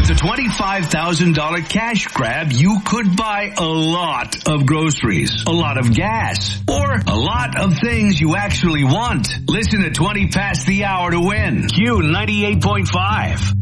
With a $25,000 cash grab, you could buy a lot of groceries, a lot of gas, or a lot of things you actually want. Listen to 20 past the hour to win. Q 98.5.